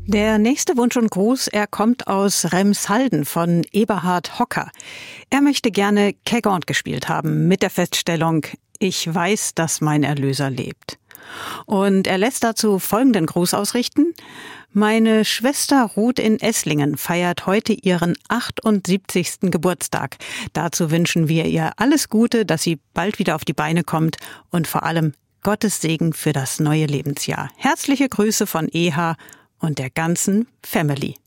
Der nächste Wunsch und Gruß, er kommt aus Remshalden von Eberhard Hocker. Er möchte gerne Kegornt gespielt haben mit der Feststellung, ich weiß, dass mein Erlöser lebt. Und er lässt dazu folgenden Gruß ausrichten. Meine Schwester Ruth in Esslingen feiert heute ihren 78. Geburtstag. Dazu wünschen wir ihr alles Gute, dass sie bald wieder auf die Beine kommt und vor allem Gottes Segen für das neue Lebensjahr. Herzliche Grüße von EH und der ganzen Family.